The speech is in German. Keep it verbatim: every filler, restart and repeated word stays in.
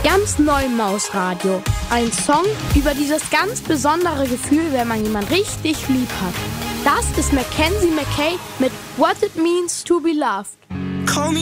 Ganz neu im Mausradio. Ein Song über dieses ganz besondere Gefühl, wenn man jemanden richtig lieb hat. Das ist Mackenzie McKay mit What It Means to Be Loved. Call me